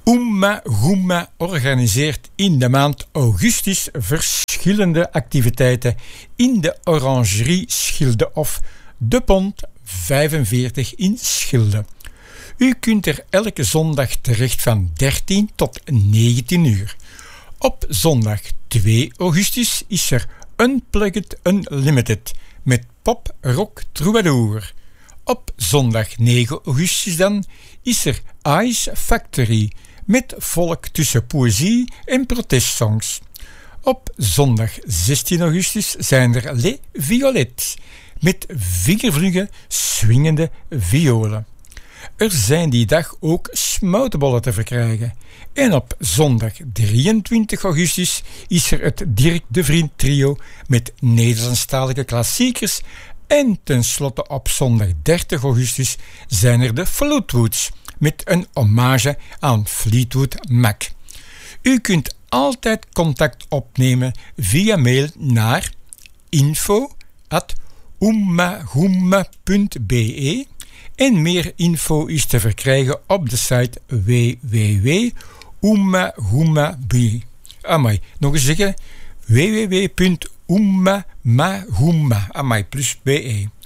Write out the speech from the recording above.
Oema Goema organiseert in de maand augustus verschillende activiteiten in de Orangerie Schilde of De Pont 45 in Schilde. U kunt er elke zondag terecht van 13 tot 19 uur. Op zondag 2 augustus is er Unplugged Unlimited met pop, rock, troubadour. Op zondag 9 augustus dan is er Ice Factory met volk tussen poëzie en protestsongs. Op zondag 16 augustus zijn er Les Violettes met vingervlugge, swingende violen. Er zijn die dag ook smoutenbollen te verkrijgen. En op zondag 23 augustus is er het Dirk de Vriend trio met Nederlandstalige klassiekers. En tenslotte op zondag 30 augustus zijn er de Fleetwoods met een hommage aan Fleetwood Mac. U kunt altijd contact opnemen via mail naar info@oemagoema.be en meer info is te verkrijgen op de site www.oemagoema.be. Nog eens zeggen, www.oemagoema.be.